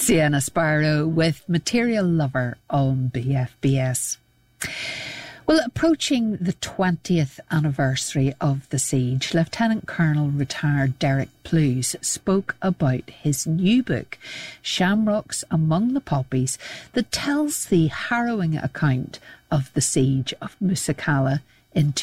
Sienna Sparrow with Material Lover on BFBS. Well, approaching the 20th anniversary of the siege, Lieutenant Colonel retired Derek Plews spoke about his new book, Shamrocks Among the Poppies, that tells the harrowing account of the siege of Musa Qala in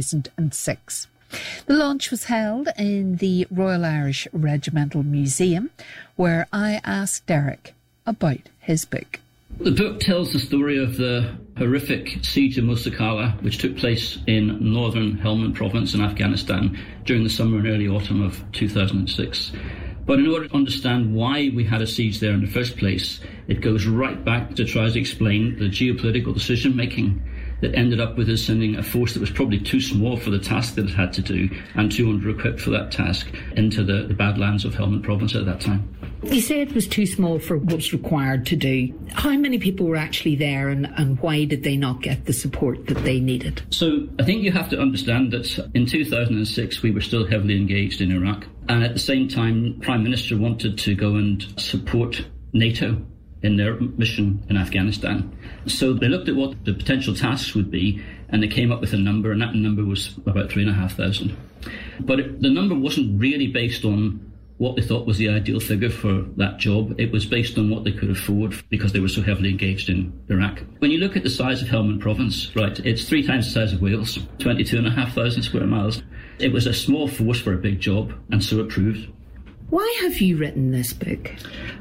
2006. The launch was held in the Royal Irish Regimental Museum, where I asked Derek about his book. The book tells the story of the horrific siege of Musa Qala, which took place in northern Helmand province in Afghanistan during the summer and early autumn of 2006. But in order to understand why we had a siege there in the first place, it goes right back to try to explain the geopolitical decision-making that ended up with us sending a force that was probably too small for the task that it had to do and too under-equipped for that task into the Badlands of Helmand province at that time. You say it was too small for what was required to do. How many people were actually there and why did they not get the support that they needed? So I think you have to understand that in 2006 we were still heavily engaged in Iraq, and at the same time Prime Minister wanted to go and support NATO in their mission in Afghanistan. So they looked at what the potential tasks would be and they came up with a number, and that number was about 3,500. But the number wasn't really based on what they thought was the ideal figure for that job. It was based on what they could afford because they were so heavily engaged in Iraq. When you look at the size of Helmand province, right, it's 3 times the size of Wales, 22,500 square miles. It was a small force for a big job, and so it proved. Why have you written this book?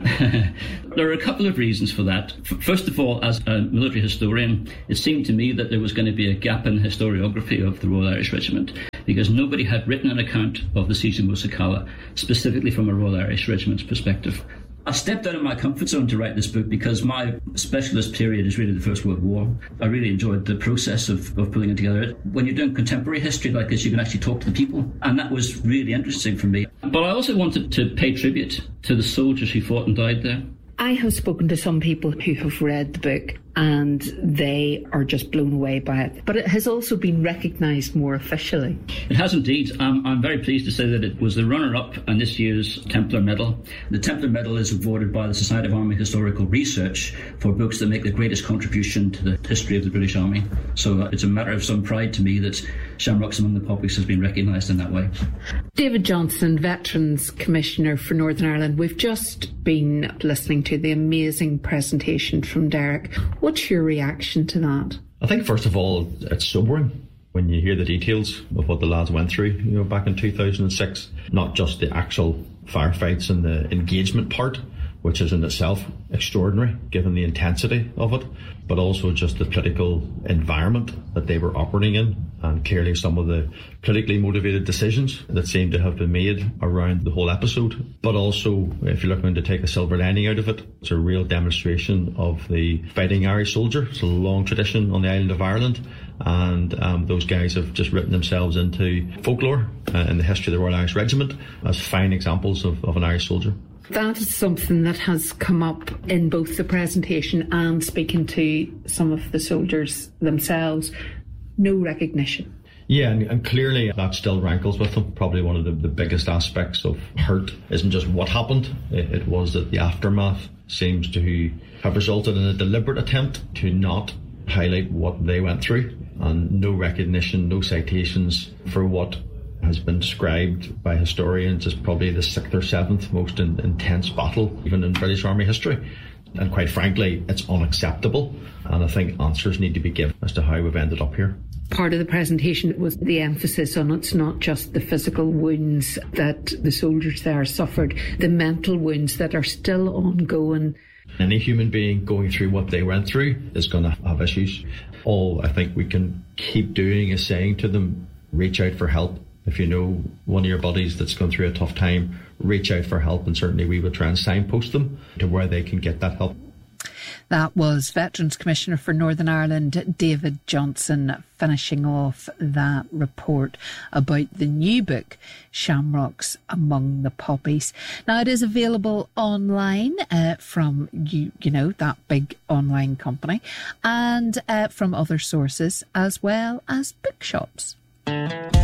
There are a couple of reasons for that. First of all, as a military historian, it seemed to me that there was going to be a gap in the historiography of the Royal Irish Regiment, because nobody had written an account of the siege of Musa Qala specifically from a Royal Irish Regiment's perspective. I stepped out of my comfort zone to write this book because my specialist period is really the First World War. I really enjoyed the process of putting it together. When you're doing contemporary history like this, you can actually talk to the people, and that was really interesting for me. But I also wanted to pay tribute to the soldiers who fought and died there. I have spoken to some people who have read the book and they are just blown away by it. But it has also been recognised more officially. It has indeed. I'm very pleased to say that it was the runner-up on this year's Templar Medal. The Templar Medal is awarded by the Society of Army Historical Research for books that make the greatest contribution to the history of the British Army. So it's a matter of some pride to me that Shamrocks Among the Poppies has been recognised in that way. David Johnson, Veterans Commissioner for Northern Ireland. We've just been listening to the amazing presentation from Derek. What's your reaction to that? I think, first of all, it's sobering when you hear the details of what the lads went through, back in 2006. Not just the actual firefights and the engagement part, which is in itself extraordinary given the intensity of it, but also just the political environment that they were operating in, and clearly some of the politically motivated decisions that seem to have been made around the whole episode. But also, if you're looking to take a silver lining out of it, it's a real demonstration of the fighting Irish soldier. It's a long tradition on the island of Ireland, and those guys have just written themselves into folklore in the history of the Royal Irish Regiment as fine examples of an Irish soldier. That is something that has come up in both the presentation and speaking to some of the soldiers themselves. No recognition. Yeah, and clearly that still rankles with them. Probably one of the biggest aspects of hurt isn't just what happened. It was that the aftermath seems to have resulted in a deliberate attempt to not highlight what they went through, and no recognition, no citations for what has been described by historians as probably the 6th or 7th most intense battle even in British Army history. And quite frankly, it's unacceptable, and I think answers need to be given as to how we've ended up here. Part of the presentation was the emphasis on it's not just the physical wounds that the soldiers there suffered, the mental wounds that are still ongoing. Any human being going through what they went through is going to have issues. All I think we can keep doing is saying to them, reach out for help. If you know one of your buddies that's gone through a tough time, reach out for help, and certainly we will try and signpost them to where they can get that help. That was Veterans Commissioner for Northern Ireland, David Johnson, finishing off that report about the new book, Shamrocks Among the Poppies. Now, it is available online from, that big online company, and from other sources, as well as bookshops.